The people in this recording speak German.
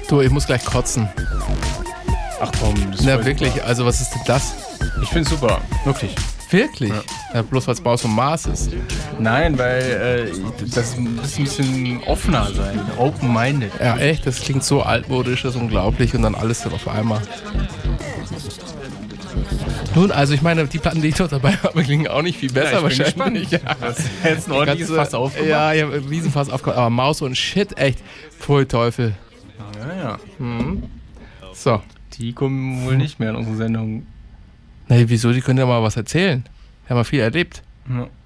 Du, ich muss gleich kotzen. Ach komm, das ist Na voll wirklich, super. also was ist denn das? Ich find's super, wirklich. Wirklich? Ja, bloß weil es Maus vom Mars ist. Nein, weil das muss ein bisschen offener sein, open-minded. Ja, echt, das klingt so altmodisch, das ist unglaublich und dann alles dann auf einmal. Nun, also ich meine, die Platten, die ich dort dabei habe, klingen auch nicht viel besser Ja, ich bin wahrscheinlich. gespannt. Das ist jetzt ein ordentliches Fass aufgemacht. Ja, ich habe ein Riesenfass aufgemacht, aber Maus und Shit, echt, pfui Teufel. Ja. So. Die kommen wohl nicht mehr in unsere Sendung. Nee, wieso, die können ja mal was erzählen. Die haben ja viel erlebt. Ja.